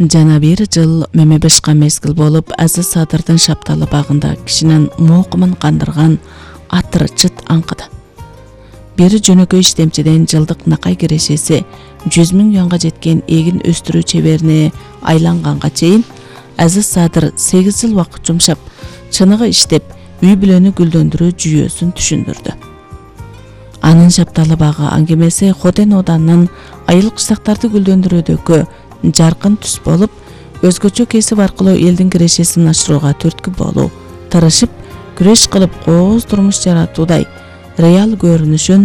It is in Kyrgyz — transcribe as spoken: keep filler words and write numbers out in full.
Жана бир жыл меме бешка мезгил болуп, Азиз Садырдын Шапталы багында кишинин мокумун кандырган атыры чыт аңкыды. Бери жөнөкөй иштемчиден жылдык накай кирешеси жүз миң юанга жеткен эгин өстүрүү чеберине айланганга чейин Азиз Садыр сегиз жыл убакыт жумшап, чыныгы иштеп, үй бүлөнү гүлдөндүрүү жүйөсүн түшүндүрдү. Анын Шапталы багы аңгемеси Хотен оданынын айыл кыштактарды гүлдөндүрүүдөгү жаркын түс болуп, өзгөчө кесип аркылуу элдин кирешесин ашырууга түрткү болуу, тырышып, күрөш кылып кооз турмуш жаратуудай реал көрүнүшүн